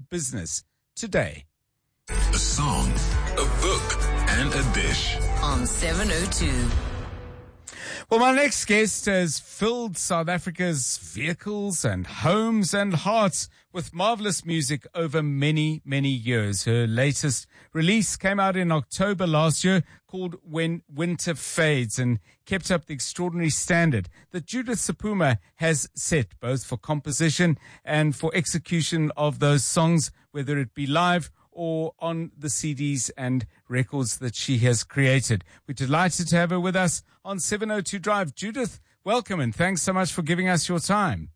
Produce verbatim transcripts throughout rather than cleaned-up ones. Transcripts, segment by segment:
business today. A song, a book, and a dish. On seven oh two. Well, my next guest has filled South Africa's vehicles and homes and hearts with marvelous music over many, many years. Her latest release came out in October last year, called When Winter Fades, and kept up the extraordinary standard that Judith Sephuma has set, both for composition and for execution of those songs, whether it be live or on the C Ds and records that she has created. We're delighted to have her with us on seven oh two Drive. Judith, welcome, and thanks so much for giving us your time.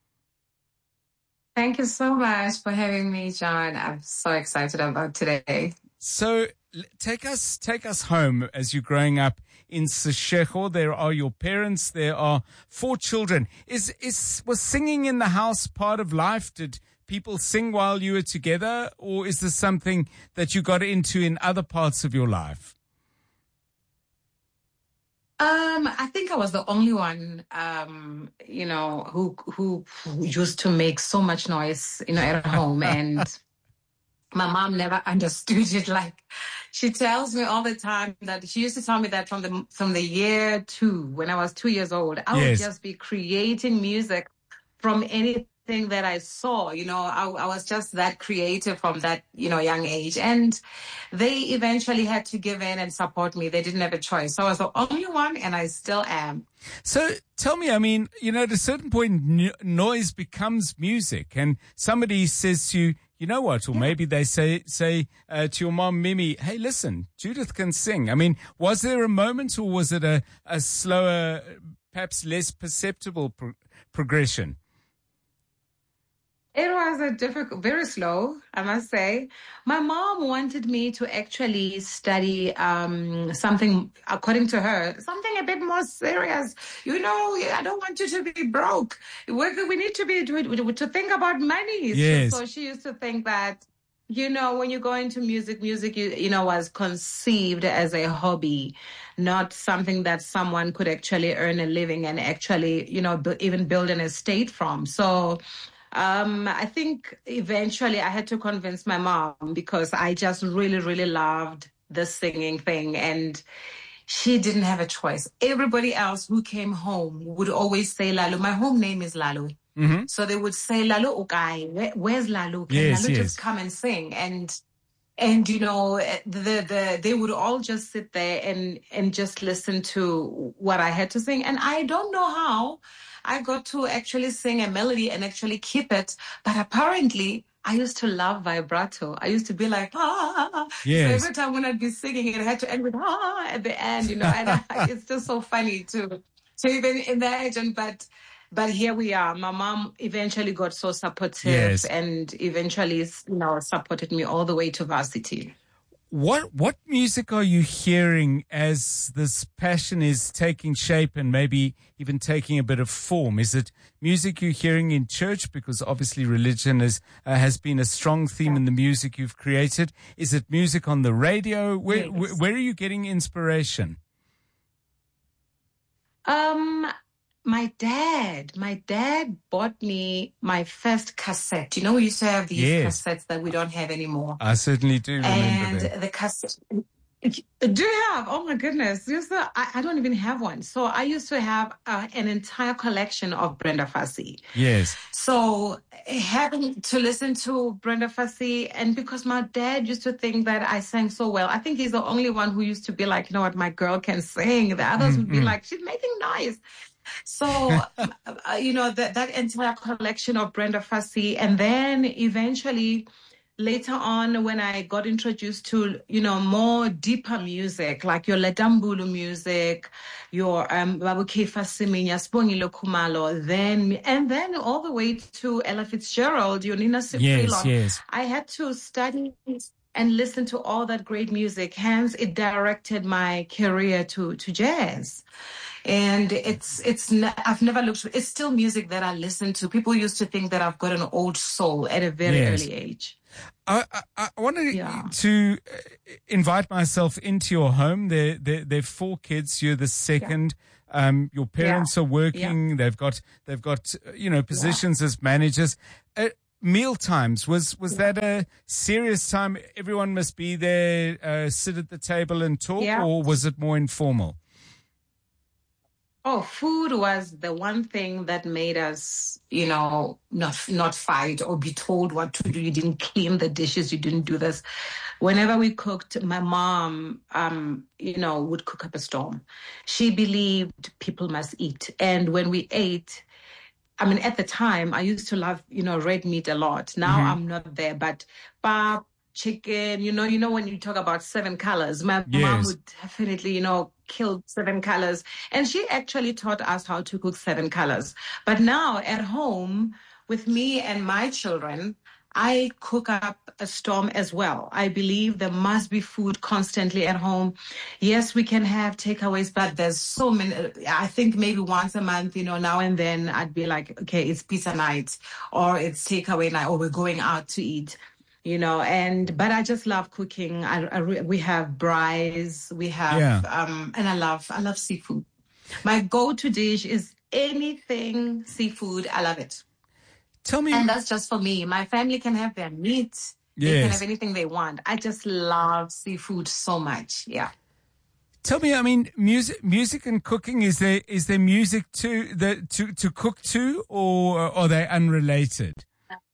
Thank you so much for having me, John. I'm so excited about today. So take us take us home as you're growing up in Seshego. There are your parents. There are four children. Is is was singing in the house part of life? Did people sing while you were together, or is this something that you got into in other parts of your life? Um, I think I was the only one, um, you know, who, who who used to make so much noise, you know, at home, and my mom never understood it. Like, she tells me all the time that she used to tell me that from the from the year two, when I was two years old, I Yes. would just be creating music from anything that I saw. You know, I, I was just that creative from that, you know, young age. And they eventually had to give in and support me. They didn't have a choice. So I was the only one, and I still am. So tell me, I mean, you know, at a certain point, no- noise becomes music, and somebody says to you, you know what, or maybe they say say uh, to your mom, Mimi, hey, listen, Judith can sing. I mean, was there a moment, or was it a, a slower, perhaps less perceptible pro- progression? It was a difficult, very slow, I must say. My mom wanted me to actually study um, something, according to her, something a bit more serious. You know, I don't want you to be broke. We we need to be to, to think about money. Yes. So, so she used to think that, you know, when you go into music, music, you, you know, was conceived as a hobby, not something that someone could actually earn a living and actually, you know, bu- even build an estate from. So, Um, I think eventually I had to convince my mom, because I just really, really loved the singing thing, and she didn't have a choice. Everybody else who came home would always say, Lalo, my home name is Lalo. Mm-hmm. So they would say, Lalo Ukai, where, where's Lalo? Can Yes, Lalo yes. just come and sing? And And, you know, the, the, they would all just sit there and, and just listen to what I had to sing. And I don't know how I got to actually sing a melody and actually keep it. But apparently, I used to love vibrato. I used to be like, ah. Yes. So every time when I'd be singing, it had to end with ah at the end, you know. And I, it's just so funny to, to even imagine. But But here we are. My mom eventually got so supportive, Yes. and eventually, you know, supported me all the way to varsity. What what music are you hearing as this passion is taking shape and maybe even taking a bit of form? Is it music you're hearing in church? Because obviously religion is, uh, has been a strong theme in the music you've created. Is it music on the radio? Where, Yes. where, where are you getting inspiration? Um, my dad, my dad bought me my first cassette. You know, we used to have these Yes. cassettes that we don't have anymore. I certainly do remember And that. the cassette. Do you have? Oh my goodness! Used to, I, I don't even have one. So I used to have uh, an entire collection of Brenda Fassie. Yes. So having to listen to Brenda Fassie, and because my dad used to think that I sang so well, I think he's the only one who used to be like, you know what, my girl can sing. The others would be Mm-mm. like, she's making noise. So, uh, you know, that, that entire collection of Brenda Fassie. And then eventually, later on, when I got introduced to, you know, more deeper music, like your Ledambulu music, your um, Babu K. Fasiminya, Spongile Kumalo, then, and then all the way to Ella Fitzgerald, your Nina Yes, Cipriano, yes. I had to study and listen to all that great music. Hence, it directed my career to, to jazz. And it's, it's, ne- I've never looked, it's still music that I listen to. People used to think that I've got an old soul at a very Yes. early age. I, I, I wanted Yeah. to uh, invite myself into your home. There, there, there are four kids. You're the second. Um, your parents are working. They've got, they've got, uh, you know, positions as managers. Uh, meal times, was was that a serious time? Everyone must be there, uh, sit at the table and talk, Yeah. or was it more informal? Oh, food was the one thing that made us, you know, not not fight or be told what to do. You didn't clean the dishes. You didn't do this. Whenever we cooked, my mom, um, you know, would cook up a storm. She believed people must eat, and when we ate, I mean, at the time, I used to love, you know, red meat a lot. Now Mm-hmm. I'm not there, but pap, chicken, you know, you know, when you talk about seven colors, my Yes. mom would definitely, you know, kill seven colors. And she actually taught us how to cook seven colors. But now at home with me and my children, I cook up a storm as well. I believe there must be food constantly at home. Yes, we can have takeaways, but there's so many. I think maybe once a month, you know, now and then I'd be like, okay, it's pizza night or it's takeaway night or we're going out to eat, you know, and, but I just love cooking. I, I re- we have braais, we have, Yeah. um, and I love, I love seafood. My go-to dish is anything seafood. I love it. Tell me, And that's just for me. My family can have their meat. They can Yes. have anything they want. I just love seafood so much. Yeah. tell me. I mean, music, music and cooking. Is there is there music to the to to cook to, or are they unrelated?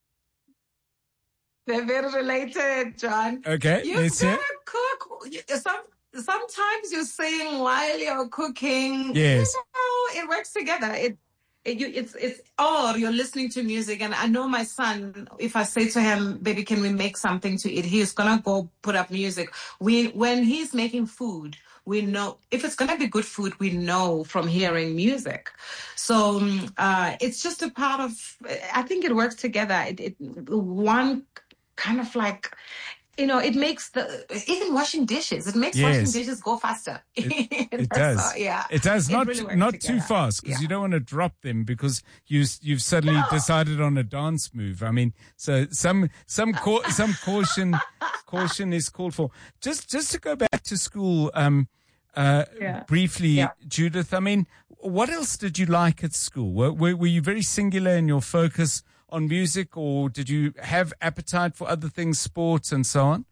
They're very related, John. Okay, You let's gotta hear. cook. You- Some, sometimes you're sing while you're cooking. Yes. You know, it works together. It, it you, it's it's or you're listening to music. And I know my son, if I say to him, baby, can we make something to eat? He's gonna go put up music. We when he's making food, we know if it's gonna be good food, we know from hearing music. So um, uh, it's just a part of. I think it works together. It, it one kind of like, you know, it makes the even washing dishes. It makes Yes. washing dishes go faster. It That's does. all, yeah, It does. It Not really works not too together. fast, because Yeah. you don't want to drop them because you you've suddenly decided on a dance move. I mean, so some some cau- some caution caution is called for. Just just to go back to school, um, uh, Yeah. briefly, Yeah. Judith. I mean, what else did you like at school? Were, were were you very singular in your focus on music, or did you have appetite for other things, sports and so on?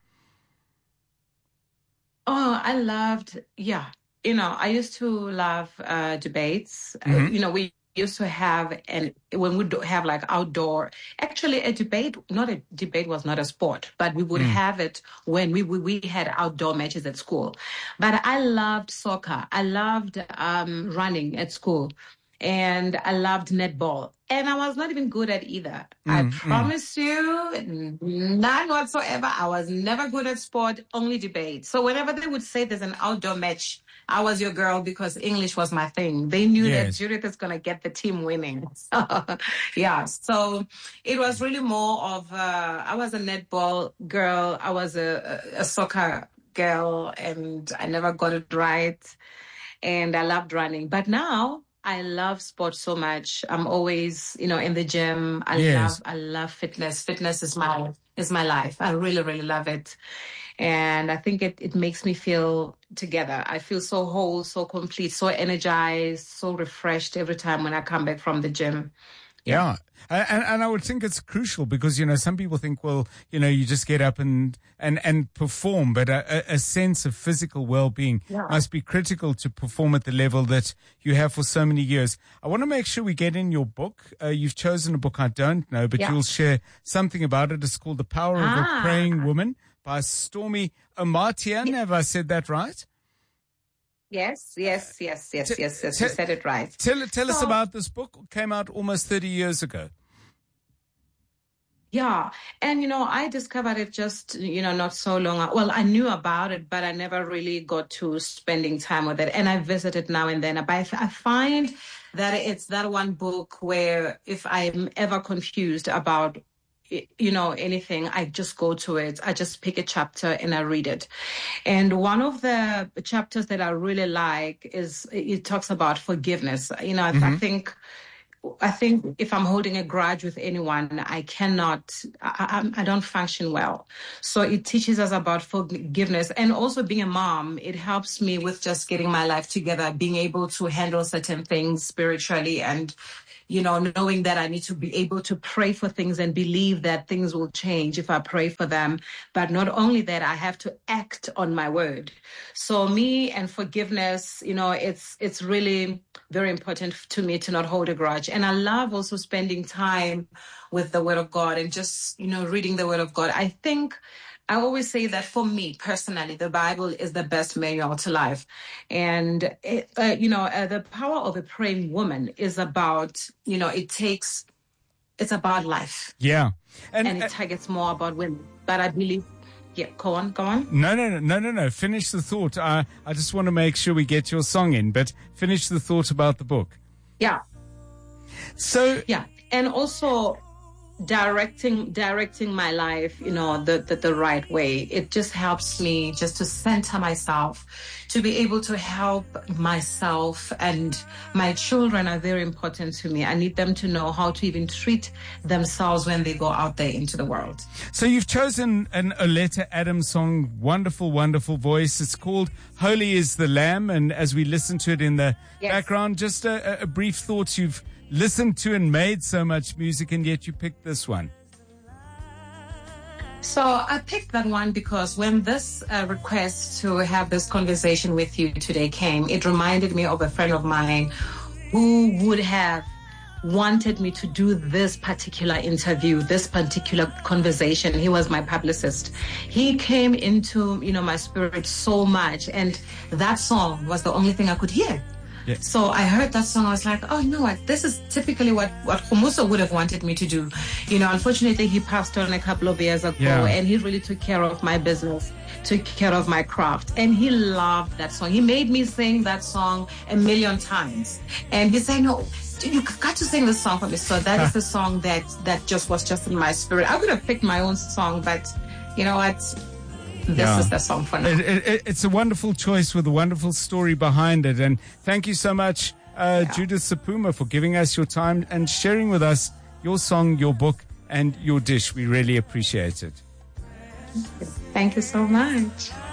Oh, I loved, yeah. You know, I used to love uh, debates. Uh, Mhm. you know, we used to have, and when we do have like outdoor, actually a debate, not a debate was not a sport, but we would have it when we, we, we had outdoor matches at school. But I loved soccer. I loved um, running at school. And I loved netball. And I was not even good at either. I promise you, none whatsoever. I was never good at sport, only debate. So whenever they would say there's an outdoor match, I was your girl because English was my thing. They knew that Yes. Judith is going to get the team winning. So, yeah. So it was really more of, uh, I was a netball girl. I was a, a, a soccer girl and I never got it right. And I loved running. But now I love sports so much. I'm always, you know, in the gym. I Yes. love, I love fitness. Fitness is my, is my life. I really, really love it. And I think it, it makes me feel together. I feel so whole, so complete, so energized, so refreshed every time when I come back from the gym. Yeah. And, and I would think it's crucial because, you know, some people think, well, you know, you just get up and, and, and perform, but a, a sense of physical well-being Yeah. must be critical to perform at the level that you have for so many years. I want to make sure we get in your book. Uh, you've chosen a book I don't know, but Yeah. you'll share something about it. It's called The Power of a Ah. Praying Woman by Stormy Omartian. Have I said that right? Yes, yes, yes, yes, T- yes, yes. t- You said it right. Tell, tell us So- about this book. It came out almost thirty years ago. Yeah. And, you know, I discovered it just, you know, not so long. Well, I knew about it, but I never really got to spending time with it. And I visit it now and then. But I, I find that it's that one book where if I'm ever confused about, you know, anything, I just go to it. I just pick a chapter and I read it. And one of the chapters that I really like is it talks about forgiveness. You know, I, I think I think if I'm holding a grudge with anyone, I cannot, I, I, I don't function well. So it teaches us about forgiveness and also being a mom. It helps me with just getting my life together, being able to handle certain things spiritually and you know, knowing that I need to be able to pray for things and believe that things will change if I pray for them. But not only that, I have to act on my word. So me and forgiveness, you know, it's it's really very important to me to not hold a grudge. And I love also spending time with the word of God and just, you know, reading the word of God. I think I always say that for me personally, the Bible is the best manual to life. And, it, uh, you know, uh, the power of a praying woman is about, you know, it takes, it's about life. Yeah. And, and it uh, targets more about women. But I believe, yeah, go on, go on. No, no, no, no, no, no. Finish the thought. I, I just want to make sure we get your song in, but finish the thought about the book. Yeah. So. Yeah. And also, directing directing my life, you know, the, the the right way. It just helps me just to center myself, to be able to help myself, and my children are very important to me. I need them to know how to even treat themselves when they go out there into the world. So you've chosen an Oleta Adams song, wonderful, wonderful voice. It's called Holy is the Lamb, and as we listen to it in the yes. background, just a, a brief thought. You've listened to and made so much music, and yet you picked this one. So I picked that one because when this uh, request to have this conversation with you today came, it reminded me of a friend of mine who would have wanted me to do this particular interview, this particular conversation. He was my publicist. He came into, you know, my spirit so much, and that song was the only thing I could hear. Yeah. So I heard that song. I was like, oh, you know what? This is typically what, what Khumuso would have wanted me to do. You know, unfortunately, he passed on a couple of years ago, yeah. and he really took care of my business, took care of my craft. And he loved that song. He made me sing that song a million times. And he said, no, you've got to sing this song for me. So that is the song that, that just was just in my spirit. I could have picked my own song, but you know what? This yeah. is the song for now. It, it, it's a wonderful choice with a wonderful story behind it. And thank you so much, uh, yeah. Judith Sephuma, for giving us your time and sharing with us your song, your book, and your dish. We really appreciate it. Thank you so much.